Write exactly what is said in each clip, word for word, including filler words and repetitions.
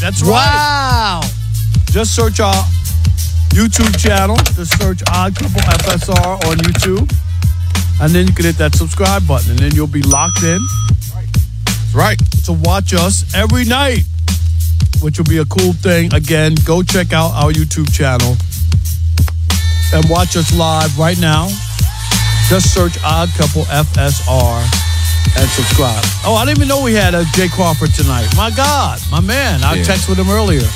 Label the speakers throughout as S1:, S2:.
S1: That's
S2: wow.
S1: right. Wow. Just search our YouTube channel. Just search Odd Couple F S R on YouTube. And then you can hit that subscribe button. And then you'll be locked in.
S2: That's right.
S1: To watch us every night, which will be a cool thing. Again, go check out our YouTube channel and watch us live right now. Just search Odd Couple F S R and subscribe. Oh, I didn't even know we had a Jay Crawford tonight. My God, my man. I yeah. texted with him earlier.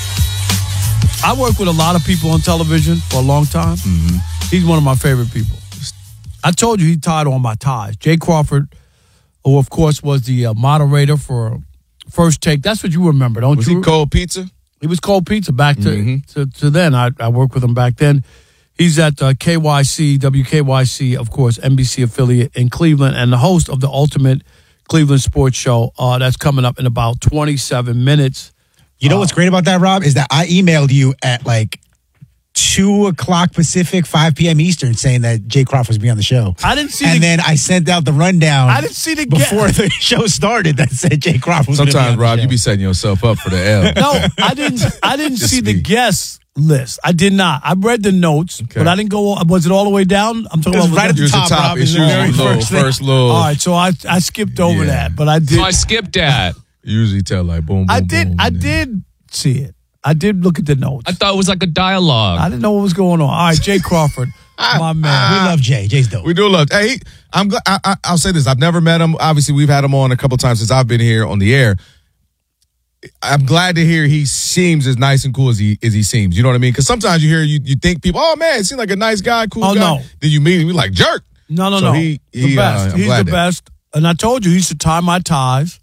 S1: I work with a lot of people on television for a long time.
S2: Mm-hmm.
S1: He's one of my favorite people. I told you he tied all my ties. Jay Crawford, who of course was the uh, moderator for First Take. That's what you remember, don't
S2: was
S1: you?
S2: Was he Cold Pizza?
S1: He was Cold Pizza back to
S2: mm-hmm.
S1: to, to then. I, I worked with him back then. He's at uh, K Y C, W K Y C, of course, N B C affiliate in Cleveland, and the host of the Ultimate Cleveland Sports Show. Uh, that's coming up in about twenty-seven minutes.
S3: You know uh, what's great about that, Rob, is that I emailed you at like two o'clock Pacific, five p.m. Eastern, saying that Jay Crawford was be on the show.
S1: I didn't see
S3: And
S1: the,
S3: then I sent out the rundown
S1: I didn't see the
S3: before the show started that said Jay Crawford was
S2: Sometimes,
S3: be on the
S2: Rob,
S3: show.
S2: you be setting yourself up for the L.
S1: No, I didn't I didn't see the
S2: me.
S1: guests list. I did not. I read the notes, okay. but I didn't go. Was it all the way down? I'm talking
S3: it was
S1: about
S3: right at the
S2: Here's
S3: top,
S2: the top.
S3: Rob.
S2: It's
S3: the very
S2: usually low,
S3: first,
S2: first little.
S1: All right, so I I skipped over
S2: Yeah.
S1: that, but I did.
S4: So I skipped that.
S2: You usually tell like boom, boom,
S1: I did.
S2: boom,
S1: I
S2: and then-
S1: did see it. I did look at the notes.
S4: I thought it was like a dialogue.
S1: I didn't know what was going on. All right, Jay Crawford, my man.
S3: We love Jay. Jay's dope.
S2: We do love. Hey, he- I'm. gl- I, I, I'll say this. I've never met him. Obviously, we've had him on a couple times since I've been here on the air. I'm glad to hear he seems as nice and cool as he as he seems. You know what I mean? Because sometimes you hear you you think people, oh man, it seems like a nice guy, cool
S1: Oh,
S2: guy.
S1: no.
S2: Then you meet him, you're like jerk.
S1: No, no,
S2: So
S1: no.
S2: he-
S1: the
S2: he,
S1: best.
S2: uh, I'm
S1: He's
S2: glad
S1: the
S2: that-
S1: best. And I told you he should tie my ties.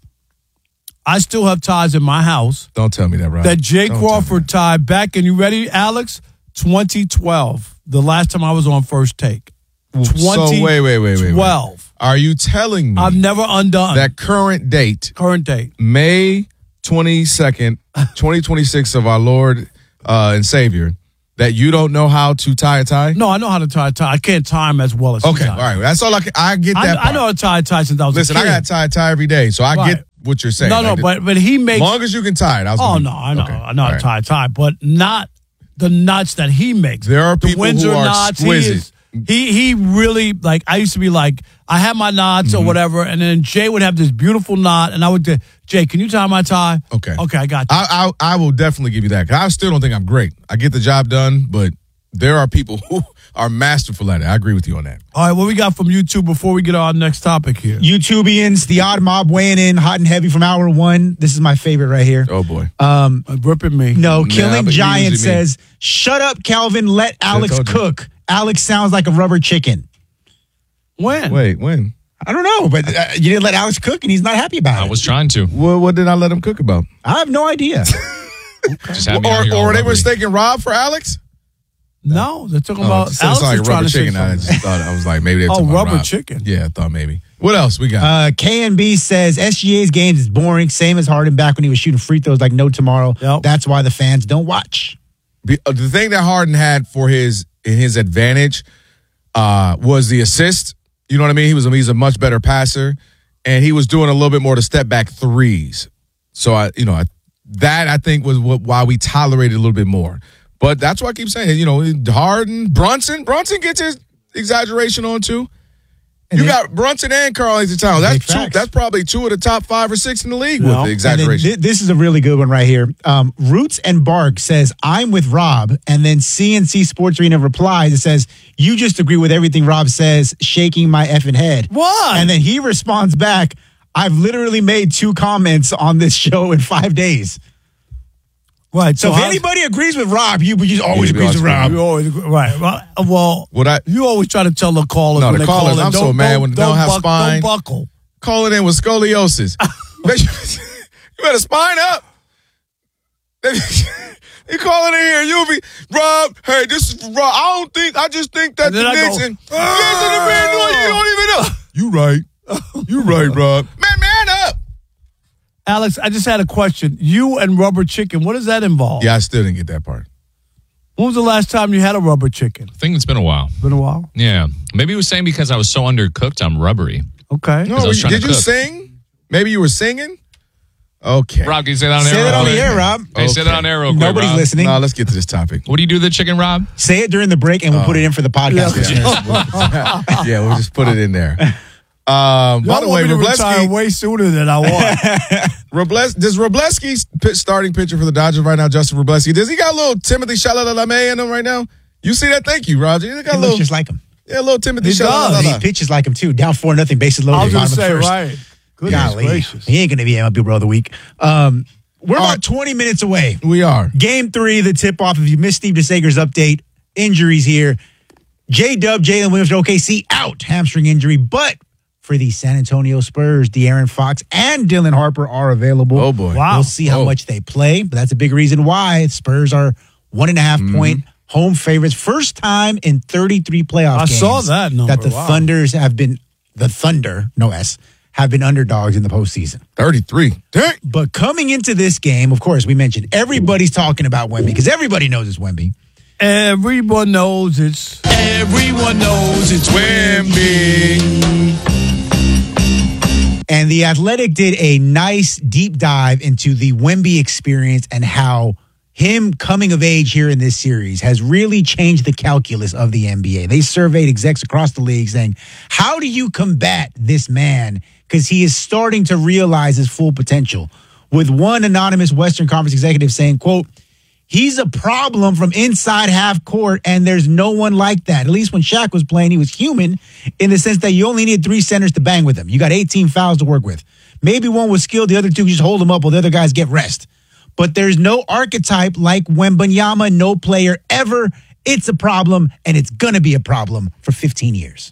S1: I still have ties in my house
S2: Don't tell me that, Rob.
S1: that Jay
S2: Don't tell me
S1: Crawford
S2: that.
S1: tied back. And you ready, Alex? twenty twelve. The last time I was on First Take.
S2: So wait, wait, wait, wait, wait.
S1: twelve.
S2: Are you telling me
S1: I've never undone
S2: that current date,
S1: current date,
S2: May twenty-second, twenty twenty-six of our Lord uh, and Savior, that you don't know how to tie a tie?
S1: No, I know how to tie a tie. I can't tie them as well as
S2: Okay,
S1: he
S2: all
S1: ties.
S2: right. That's all I can. I get that.
S1: I, I
S2: part.
S1: know how to tie a tie since I was
S2: Listen,
S1: a
S2: I
S1: kid.
S2: got to tie a tie every day, so I
S1: Right.
S2: get what you're saying.
S1: No, no,
S2: Like,
S1: but but he makes.
S2: as long as you can tie it. I was
S1: Oh
S2: gonna-
S1: no, I know,
S2: Okay,
S1: I know how
S2: all
S1: to tie a tie, but not the knots that he makes.
S2: There are
S1: the
S2: people
S1: Windsor
S2: who are
S1: knots,
S2: exquisite.
S1: He, is, he he really like. I used to be like, I have my knots
S2: Mm-hmm.
S1: or whatever, and then Jay would have this beautiful knot, and I would say, Jay, can you tie my tie?
S2: Okay.
S1: Okay, I got you.
S2: I, I I will definitely give you that. 'Cause I still don't think I'm great. I get the job done, but there are people who are masterful at it. I agree with you on that.
S1: All right, what we got from YouTube before we get on our next topic here?
S3: YouTubians, the Odd Mob weighing in hot and heavy from hour one. This is my favorite right here.
S2: Oh boy.
S3: Um,
S1: Uh, ripping me.
S3: no,
S2: Nah,
S3: Killing
S2: but
S3: Giant
S2: usually me.
S3: says, "Shut up, Calvin. Let Alex
S2: told you.
S3: cook. Alex sounds like a rubber chicken."
S1: When?
S2: Wait, when?
S3: I don't know, but uh, you didn't let Alex cook, and he's not happy about
S4: I
S3: it.
S4: was trying to.
S2: What, what did I let him cook about?
S3: I have no idea.
S4: Just have me out
S2: Or,
S4: here all
S2: or they were
S4: rubbery.
S2: mistaking Rob for Alex?
S1: No, they're talking
S2: Oh,
S1: about
S2: it sounds
S1: Alex
S2: like
S1: is
S2: a
S1: trying
S2: rubber
S1: to say
S2: chicken. I
S1: something.
S2: just thought I was like maybe they're
S1: Oh,
S2: talking about
S1: rubber
S2: Rob.
S1: chicken.
S2: Yeah, I thought maybe. What else we got?
S3: Uh, K N B says S G A's games is boring, same as Harden back when he was shooting free throws like no tomorrow.
S1: Yep.
S3: That's why the fans don't watch.
S2: the, uh, the thing that Harden had for his in his advantage uh, was the assist. You know what I mean? He was he's a much better passer, and he was doing a little bit more to step back threes. So I, you know, I, that I think was what, why we tolerated a little bit more. But that's why I keep saying, you know, Harden, Brunson, Brunson gets his exaggeration on too.
S3: And
S2: You
S3: then-
S2: got Brunson and Karl-Anthony Towns.
S3: Big
S2: That's two.
S3: facts.
S2: That's probably two of the top five or six in the league
S1: No.
S2: with the
S1: And then
S2: exaggeration.
S3: And then thi- this is a really good one right here. Um, Roots and Bark says, "I'm with Rob," and then C N C Sports Arena replies. It says, "You just agree with everything Rob says," shaking my effing head.
S1: What?
S3: And then he responds back, "I've literally made two comments on this show in five days."
S1: Right.
S3: So, if
S1: how's-
S3: anybody agrees with Rob, you, you always
S2: Yeah,
S3: agrees with Rob.
S1: You always right. Well, uh, well,
S2: What I-
S1: you always try to tell the callers.
S2: No,
S1: when
S2: the
S1: they
S2: callers,
S1: call in,
S2: I'm so
S1: don't-
S2: mad
S1: don't-
S2: when they don't have
S1: buck-
S2: spine.
S1: Don't buckle.
S2: Calling in with scoliosis. You better spine up. You calling in here, you'll be Rob. Hey, this is Rob. I don't think. I just think that
S1: And
S2: the
S1: then I
S2: Knicks
S1: go,
S2: and Knicks and the Red Bull, you don't even know. You right. You right, Rob. Man, man up.
S1: Alex, I just had a question. You and rubber chicken, what does that involve?
S2: Yeah, I still didn't get that part.
S1: When was the last time you had a rubber chicken?
S4: I think it's been a while.
S1: Been a while.
S4: Yeah. Maybe he was saying because I was so undercooked, I'm rubbery.
S1: Okay.
S2: No,
S4: I was trying
S2: did
S4: to
S2: you
S4: cook.
S2: sing? Maybe you were singing. Okay.
S4: Rob, can you say that on
S3: Say
S4: air?
S3: that
S4: real
S3: on the
S4: quick?
S3: air, Rob.
S4: Hey, say that
S2: Okay.
S4: on air real quick,
S3: Nobody's
S4: Rob.
S3: listening.
S2: No, let's get to this topic.
S4: What do you do to the chicken, Rob?
S3: Say it during the break, and we'll put it in for the podcast.
S1: Yeah.
S2: Yeah, we'll just put it in there. Um, by
S1: Y'all
S2: the way,
S1: want me to retire
S2: Robleski,
S1: way sooner than I want.
S2: Robles, does Robleski's pit starting pitcher for the Dodgers right now, Justin Robleski, does he got a little Timothy Chalalalame in him right now? You see that? Thank you, Roger. He got
S3: He
S2: a
S3: looks
S2: little,
S3: just like him.
S2: yeah, a little Timothy
S1: He does.
S3: He
S2: Chalalalame.
S3: pitches like him, too. Down four nothing, bases loaded.
S1: I was going to
S3: bottom of
S1: say,
S3: the first.
S1: right. Goodness
S3: Golly.
S1: gracious.
S3: He ain't going to be M L B Bro of the Week. Um, we're
S2: All
S3: about
S2: right.
S3: twenty minutes away.
S2: We are.
S3: Game three, the tip-off. If you missed Steve DeSager's update, injuries here. J-Dub, Jalen Williams from O K C out, hamstring injury. But for the San Antonio Spurs, De'Aaron Fox and Dylan Harper are available.
S2: Oh, boy.
S1: Wow.
S3: We'll see how
S2: Oh.
S3: much they play, but that's a big reason why Spurs are one and a half
S2: Mm-hmm.
S3: point home favorites. First time in thirty-three playoff
S1: I
S3: games
S1: saw that number.
S3: that the
S1: Wow.
S3: Thunders have been, the Thunder, no S, have been underdogs in the postseason.
S2: thirty-three. Dang.
S3: But coming into this game, of course, we mentioned everybody's talking about Wemby because everybody knows it's Wemby.
S1: Everyone knows it's. Everyone knows it's
S2: Wemby.
S3: And The Athletic did a nice deep dive into the Wemby experience and how him coming of age here in this series has really changed the calculus of the N B A. They surveyed execs across the league saying, how do you combat this man? Because he is starting to realize his full potential. With one anonymous Western Conference executive saying, quote, he's a problem from inside half court, and there's no one like that. At least when Shaq was playing, he was human in the sense that you only needed three centers to bang with him. You got eighteen fouls to work with. Maybe one was skilled, the other two just hold him up while the other guys get rest. But there's no archetype like Wembanyama, no player ever. It's a problem, and it's going to be a problem for fifteen years.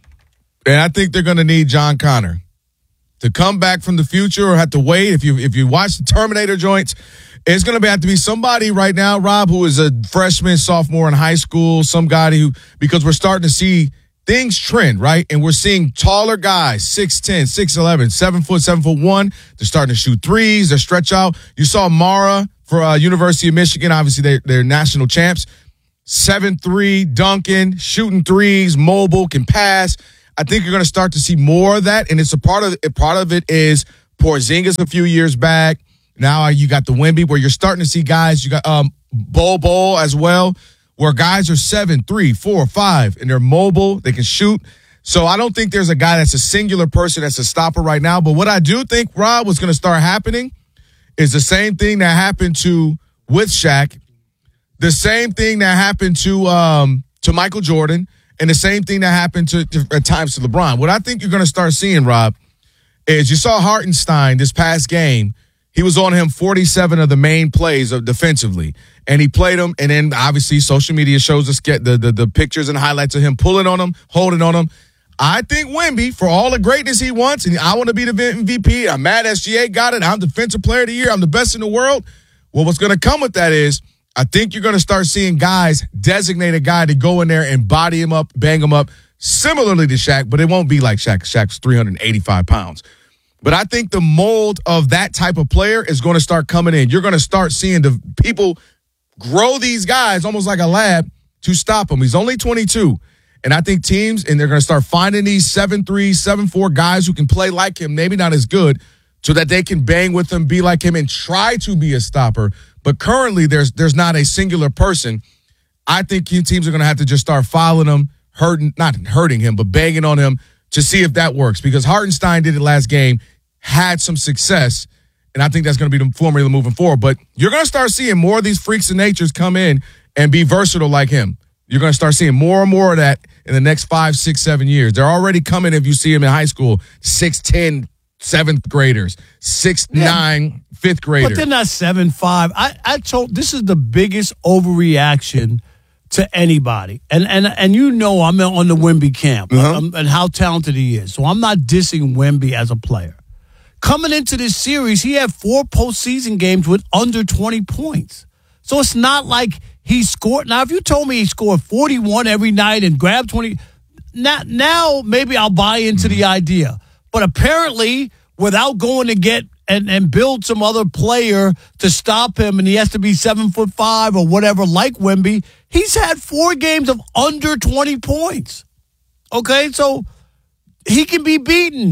S2: And I think they're going to need John Connor to come back from the future or have to wait. If you if you watch the Terminator joints, it's going to have to be somebody right now, Rob, who is a freshman, sophomore in high school, some guy who, because we're starting to see things trend, right? And we're seeing taller guys, six ten, six eleven, seven foot, seven foot one. They're starting to shoot threes. They stretch out. You saw Mara for uh, University of Michigan. Obviously, they, they're national champs. seven three, dunking, shooting threes, mobile, can pass. I think you're going to start to see more of that, and it's a part of it. Part of it is Porzingis a few years back. Now you got the Wemby, where you're starting to see guys. You got um, Bol Bol as well, where guys are seven, three, four, five, and they're mobile. They can shoot. So I don't think there's a guy that's a singular person that's a stopper right now. But what I do think, Rob, what's going to start happening is the same thing that happened to with Shaq, the same thing that happened to um, to Michael Jordan, and the same thing that happened to, to at times to LeBron. What I think you're going to start seeing, Rob, is you saw Hartenstein this past game. He was on him forty-seven of the main plays of defensively, and he played them. And then obviously social media shows us get the, the the pictures and highlights of him pulling on him, holding on him. I think Wemby, for all the greatness he wants, and I want to be the M V P. I'm mad S G A got it. I'm Defensive Player of the Year. I'm the best in the world. Well, what's going to come with that is I think you're going to start seeing guys designate a guy to go in there and body him up, bang him up, similarly to Shaq, but it won't be like Shaq. Shaq's three hundred eighty-five pounds. But I think the mold of that type of player is going to start coming in. You're going to start seeing the people grow these guys almost like a lab to stop him. He's only twenty-two. And I think teams, and they're going to start finding these seven three, seven four guys who can play like him, maybe not as good, so that they can bang with him, be like him, and try to be a stopper. But currently, there's there's not a singular person. I think teams are going to have to just start following him, hurting, not hurting him, but banging on him to see if that works. Because Hartenstein did it last game, had some success, and I think that's going to be the formula moving forward. But you're going to start seeing more of these freaks of natures come in and be versatile like him. You're going to start seeing more and more of that in the next five, six, seven years. They're already coming, if you see them in high school, six ten, seventh graders, six nine, fifth graders.
S1: But they're not seven five. I, I told this is the biggest overreaction to anybody. And and and you know I'm on the Wemby camp
S2: Uh-huh.
S1: um, and how talented he is. So I'm not dissing Wemby as a player. Coming into this series, he had four postseason games with under twenty points. So it's not like he scored. Now, if you told me he scored forty-one every night and grabbed twenty, now, now maybe I'll buy into the idea. But apparently, without going to get and, and build some other player to stop him, and he has to be seven foot five or whatever, like Wemby, he's had four games of under twenty points. Okay, so he can be beaten.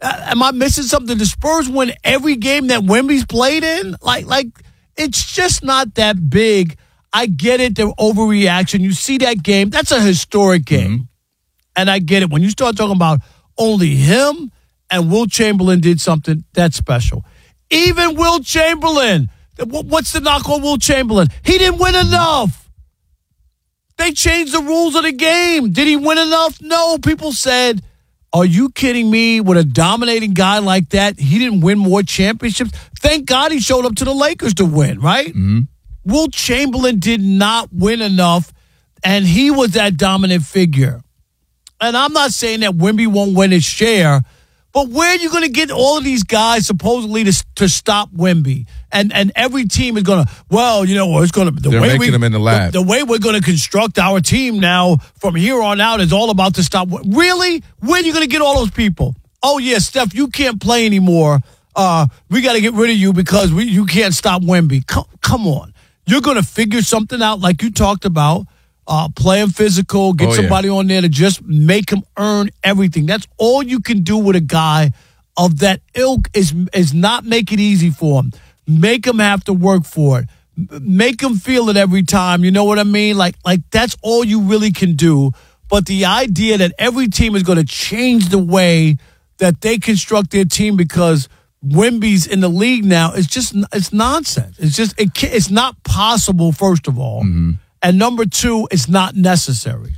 S1: Uh, am I missing something? The Spurs win every game that Wemby's played in? Like, like it's just not that big. I get it, the overreaction. You see that game. That's a historic game. Mm-hmm. And I get it. When you start talking about only him and Will Chamberlain did something, that's special. Even Will Chamberlain, what's the knock on Will Chamberlain? He didn't win enough. They changed the rules of the game. Did he win enough? No. People said, are you kidding me? With a dominating guy like that, he didn't win more championships? Thank God he showed up to the Lakers to win, right?
S2: Mm-hmm.
S1: Will Chamberlain did not win enough, and he was that dominant figure. And I'm not saying that Wemby won't win his share, but where are you going to get all of these guys supposedly to to stop Wemby? And and every team is going to, well, you know, it's going to. The
S2: They're
S1: way
S2: making
S1: we,
S2: them in the lab.
S1: The, the way we're going to construct our team now from here on out is all about to stop. Really? Where are you going to get all those people? Oh, yeah, Steph, you can't play anymore. Uh, we got to get rid of you because we, you can't stop Wemby. Come, come on. You're going to figure something out like you talked about, uh, playing physical, get
S2: oh,
S1: somebody
S2: yeah.
S1: on there to just make him earn everything. That's all you can do with a guy of that ilk is, is not make it easy for him. Make him have to work for it. Make him feel it every time. You know what I mean? Like, like that's all you really can do. But the idea that every team is going to change the way that they construct their team because Wemby's in the league now, it's just it's nonsense. It's just it can't, it's not possible. First of all,
S2: mm-hmm.
S1: and number two, it's not necessary.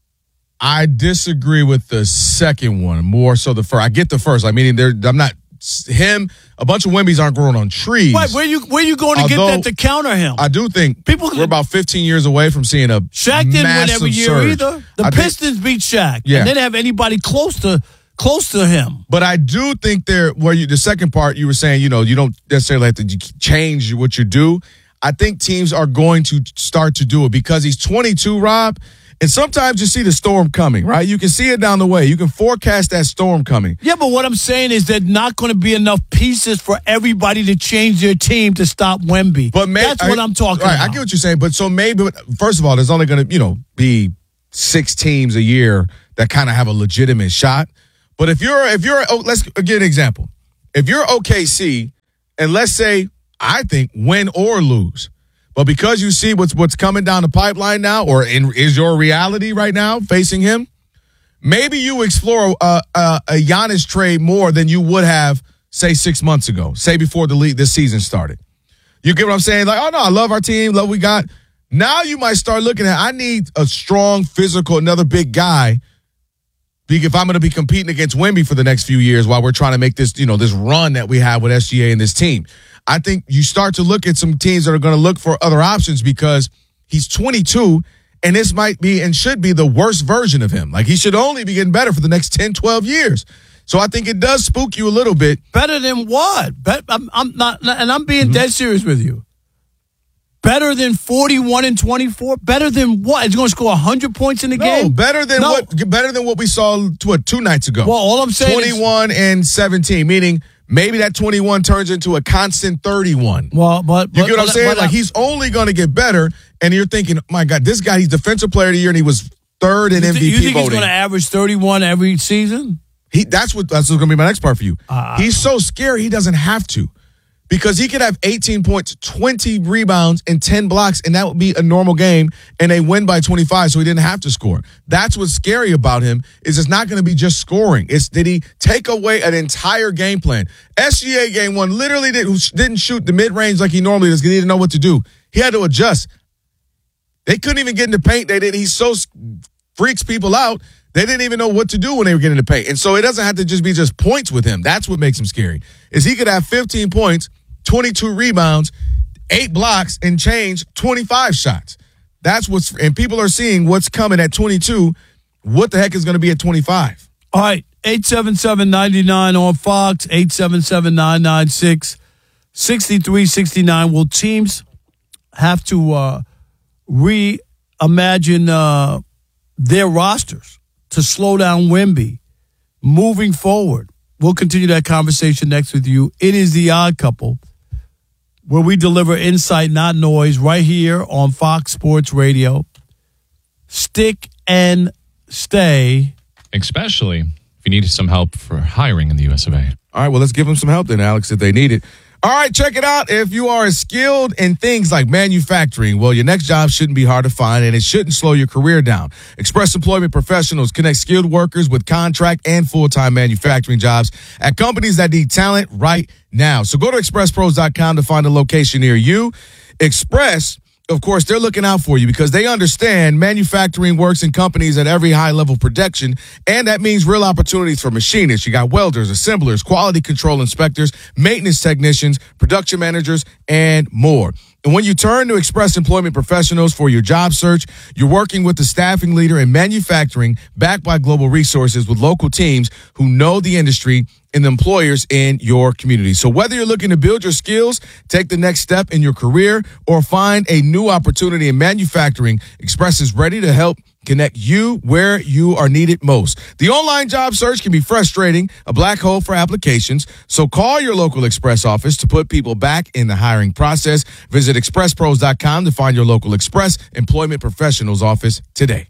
S2: I disagree with the second one more so the first. I get the first. I mean, there. I'm not him. A bunch of Wembys aren't growing on trees.
S1: Right, where you where you going to
S2: Although,
S1: get that to counter him?
S2: I do think
S1: People,
S2: we're about fifteen years away from seeing a
S1: Shaq didn't win every year
S2: surge.
S1: either. The
S2: I
S1: Pistons
S2: think,
S1: beat Shaq,
S2: yeah.
S1: and they didn't have anybody close to close to him.
S2: But I do think there, where you, the second part, you were saying, you know, you don't necessarily have to change what you do. I think teams are going to start to do it because he's twenty-two, Rob, and sometimes you see the storm coming, right? You can see it down the way. You can forecast that storm coming.
S1: Yeah, but what I'm saying is there's not going to be enough pieces for everybody to change their team to stop Wemby.
S2: But may,
S1: That's what I, I'm talking
S2: right,
S1: about.
S2: I get what you're saying, but so maybe, first of all, there's only going to, you know, be six teams a year that kind of have a legitimate shot. But if you're, if you're, oh, let's get an example. If you're O K C, and let's say, I think, win or lose, but because you see what's what's coming down the pipeline now, or in, is your reality right now facing him, maybe you explore a, a, a Giannis trade more than you would have, say, six months ago, say before the league this season started. You get what I'm saying? Like, oh, no, I love our team, love what we got. Now you might start looking at, I need a strong, physical, another big guy. If I'm going to be competing against Wemby for the next few years while we're trying to make this, you know, this run that we have with S G A and this team, I think you start to look at some teams that are going to look for other options because he's twenty-two and this might be and should be the worst version of him. Like he should only be getting better for the next ten, twelve years. So I think it does spook you a little bit.
S1: Better than what? Bet, I'm, I'm not, and I'm being mm-hmm. dead serious with you. Better than forty-one and twenty-four? Better than what? It's going to score one hundred points in the
S2: no,
S1: game?
S2: No, better than
S1: no.
S2: what better than what we saw what, two nights ago.
S1: Well, all I'm saying
S2: twenty-one
S1: is,
S2: and seventeen, meaning maybe that twenty-one turns into a constant thirty-one.
S1: Well, but, but
S2: you get what
S1: but,
S2: I'm saying?
S1: But,
S2: like he's only going to get better, and you're thinking, oh my God, this guy, he's defensive player of the year, and he was third in
S1: you
S2: M V P
S1: th- you think
S2: voting.
S1: He's going to average thirty-one every season?
S2: He that's what that's going to be my next part for you.
S1: Uh,
S2: he's so scary, he doesn't have to. Because he could have eighteen points, twenty rebounds, and ten blocks, and that would be a normal game, and they win by twenty-five, so he didn't have to score. That's what's scary about him, is it's not going to be just scoring. It's did he take away an entire game plan? S G A game one literally did, didn't shoot the mid-range like he normally does because he didn't know what to do. He had to adjust. They couldn't even get in the paint. They didn't. He so freaks people out. They didn't even know what to do when they were getting in the paint. And so it doesn't have to just be just points with him. That's what makes him scary, is he could have fifteen points, twenty-two rebounds, eight blocks, and change twenty-five shots. That's what's, and people are seeing what's coming at twenty-two. What the heck is going to be at twenty-five?
S1: All right, eight seven seven, nine nine on Fox, eight seven seven, nine nine six, six three six nine. Will teams have to uh, reimagine uh, their rosters to slow down Wemby moving forward? We'll continue that conversation next with you. It is The Odd Couple, where we deliver insight, not noise, right here on Fox Sports Radio. Stick and stay.
S4: Especially if we needed some help for hiring in the U S of A.
S2: All right, well, let's give them some help then, Alex, if they need it. All right, check it out. If you are skilled in things like manufacturing, well, your next job shouldn't be hard to find, and it shouldn't slow your career down. Express Employment Professionals connect skilled workers with contract and full-time manufacturing jobs at companies that need talent right now. So go to express pros dot com to find a location near you. Express, of course, they're looking out for you because they understand manufacturing works in companies at every high level of production, and that means real opportunities for machinists. You got welders, assemblers, quality control inspectors, maintenance technicians, production managers, and more. And when you turn to Express Employment Professionals for your job search, you're working with the staffing leader in manufacturing backed by Global Resources with local teams who know the industry and the employers in your community. So whether you're looking to build your skills, take the next step in your career, or find a new opportunity in manufacturing, Express is ready to help connect you where you are needed most. The online job search can be frustrating, a black hole for applications. So call your local Express office to put people back in the hiring process. Visit express pros dot com to find your local Express Employment Professionals office today.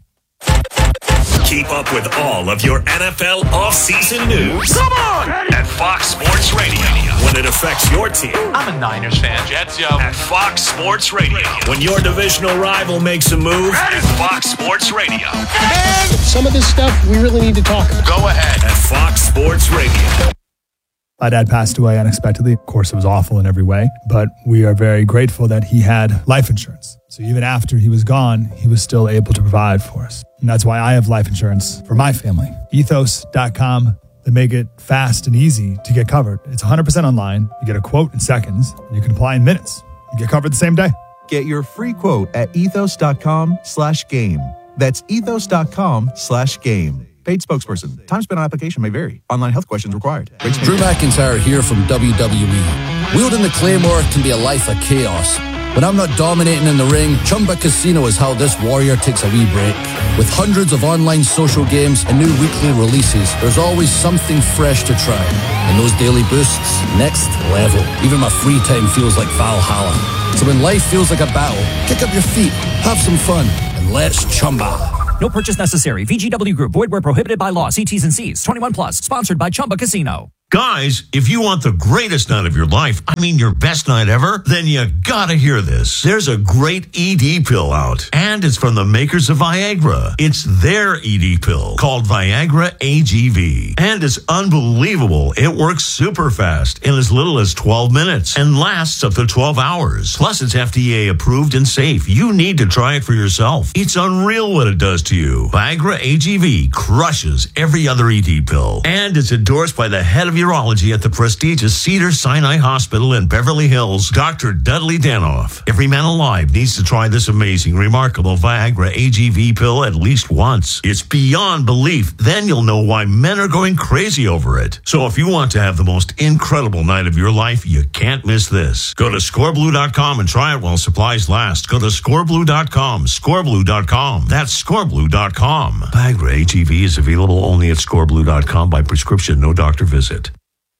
S5: Keep up with all of your N F L offseason news. Come on! At Fox Sports Radio. When it affects your team.
S6: I'm a Niners fan. Jets, yo.
S5: At Fox Sports Radio. When your divisional rival makes a move. At Fox Sports Radio.
S7: And some of this stuff we really need to talk about.
S5: Go ahead. At Fox Sports Radio.
S8: My dad passed away unexpectedly. Of course, it was awful in every way, but we are very grateful that he had life insurance. So even after he was gone, he was still able to provide for us. And that's why I have life insurance for my family. ethos dot com. They make it fast and easy to get covered. It's one hundred percent online. You get a quote in seconds, and you can apply in minutes. You get covered the same day.
S9: Get your free quote at ethos dot com slash game. That's ethos dot com slash game. Paid spokesperson. Time spent on application may vary. Online health questions required.
S10: Drew McIntyre here from W W E. Wielding the Claymore can be a life of chaos. When I'm not dominating in the ring, Chumba Casino is how this warrior takes a wee break. With hundreds of online social games and new weekly releases, there's always something fresh to try. And those daily boosts, next level. Even my free time feels like Valhalla. So when life feels like a battle, kick up your feet, have some fun, and let's Chumba.
S11: No purchase necessary. V G W Group. Void where prohibited by law. See T's and C's. twenty-one plus. Sponsored by Chumba Casino.
S12: Guys, if you want the greatest night of your life, I mean your best night ever, then you gotta hear this. There's a great E D pill out, and it's from the makers of Viagra. It's their E D pill called Viagra A G V, and it's unbelievable. It works super fast in as little as twelve minutes and lasts up to twelve hours. Plus, it's F D A approved and safe. You need to try it for yourself. It's unreal what it does to you. Viagra A G V crushes every other E D pill, and it's endorsed by the head of urology at the prestigious Cedars-Sinai Hospital in Beverly Hills, Doctor Dudley Danoff. Every man alive needs to try this amazing, remarkable Viagra A G V pill at least once. It's beyond belief. Then you'll know why men are going crazy over it. So if you want to have the most incredible night of your life, you can't miss this. Go to score blue dot com and try it while supplies last. Go to score blue dot com, score blue dot com. That's score blue dot com. Viagra A G V is available only at score blue dot com by prescription, no doctor visit.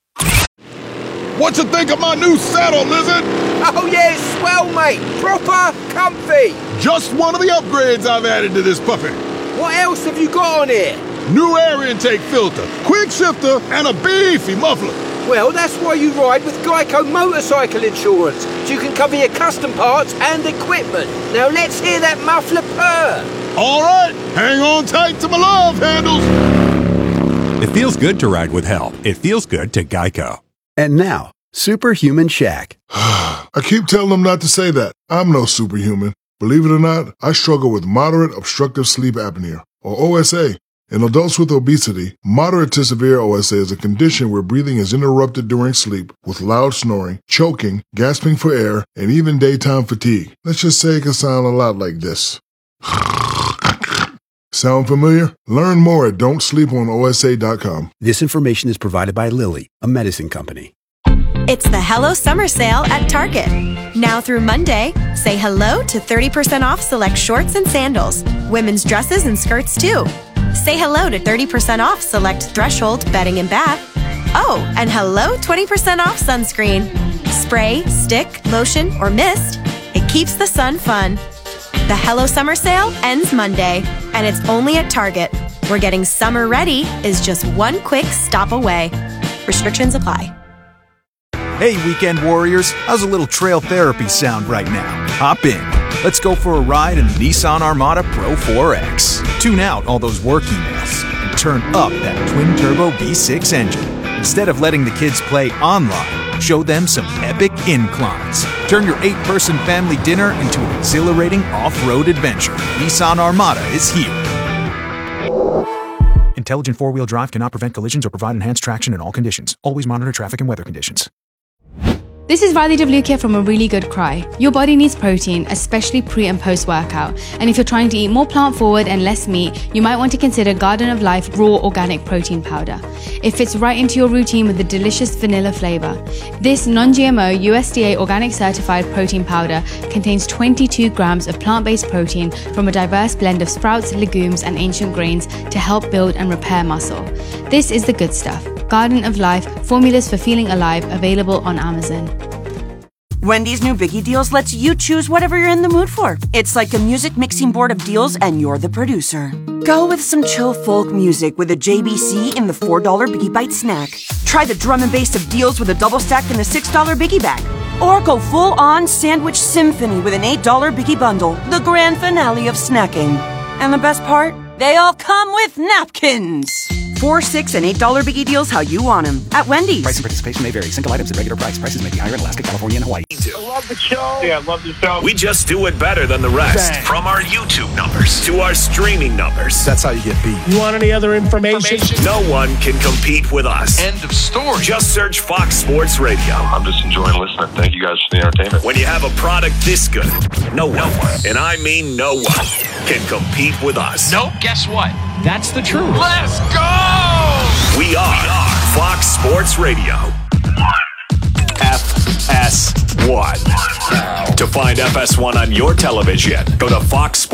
S13: What you think of my new saddle, Lizard?
S14: Oh yeah, it's swell, mate. Proper comfy.
S13: Just one of the upgrades I've added to this puppy.
S14: What else have you got on here?
S13: New air intake filter, quick shifter, and a beefy muffler.
S14: Well, that's why you ride with Geico Motorcycle Insurance, so you can cover your custom parts and equipment. Now let's hear that muffler purr.
S13: All right, hang on tight to my love handles.
S15: It feels good to ride with help. It feels good to Geico.
S16: And now, Superhuman Shaq.
S17: I keep telling them not to say that. I'm no superhuman. Believe it or not, I struggle with moderate obstructive sleep apnea, or O S A. In adults with obesity, moderate to severe O S A is a condition where breathing is interrupted during sleep with loud snoring, choking, gasping for air, and even daytime fatigue. Let's just say it can sound a lot like this. Sound familiar? Learn more at don't sleep on O S A dot com.
S16: This information is provided by Lilly, a medicine company.
S18: It's the Hello Summer Sale at Target. Now through Monday, say hello to thirty percent off select shorts and sandals, women's dresses and skirts too. Say hello to thirty percent off select Threshold bedding and bath. Oh, and hello twenty percent off sunscreen. Spray, stick, lotion, or mist. It keeps the sun fun. The Hello Summer Sale ends Monday, and it's only at Target. where getting summer ready is just one quick stop away. Restrictions apply.
S19: Hey, weekend warriors, how's a little trail therapy sound right now? Hop in. Let's go for a ride in the Nissan Armada Pro four X. Tune out all those work emails and turn up that twin-turbo V six engine. Instead of letting the kids play online, show them some epic inclines. Turn your eight-person family dinner into an exhilarating off-road adventure. Nissan Armada is here. Intelligent four-wheel drive cannot prevent collisions or provide enhanced traction in all conditions. Always monitor traffic and weather conditions.
S20: This is Radhi Devlukia from A Really Good Cry. Your body needs protein, especially pre and post workout. And if you're trying to eat more plant forward and less meat, you might want to consider Garden of Life Raw Organic Protein Powder. It fits right into your routine with the delicious vanilla flavor. This non-G M O U S D A organic certified protein powder contains twenty-two grams of plant-based protein from a diverse blend of sprouts, legumes, and ancient grains to help build and repair muscle. This is the good stuff. Garden of Life, formulas for feeling alive, available on Amazon.
S21: Wendy's new Biggie Deals lets you choose whatever you're in the mood for. It's like a music mixing board of deals and you're the producer. Go with some chill folk music with a J B C in the four dollar Biggie Bite snack. Try the drum and bass of deals with a double stack in the six dollar Biggie Bag. Or go full on sandwich symphony with an eight dollar Biggie Bundle, the grand finale of snacking. And the best part? They all come with napkins. Four, six, and eight dollar Biggie Deals how you want them at Wendy's.
S22: Price and participation may vary. Single items at regular price. Prices may be higher in Alaska, California, and Hawaii.
S5: I love the show. Yeah, I love the show. We just do it better than the rest. Bang. From our YouTube numbers to our streaming numbers.
S22: That's how you get beat.
S7: You want any other information? information?
S5: No one can compete with us.
S6: End of story.
S5: Just search Fox Sports Radio.
S23: I'm just enjoying listening. Thank you guys for the entertainment.
S5: When you have a product this good, no one, no one, and I mean no one, can compete with us.
S6: Nope, guess what? That's the truth.
S5: Let's go! We are, we are Fox Sports Radio. F S one. To find F S one on your television, go to Fox Sports.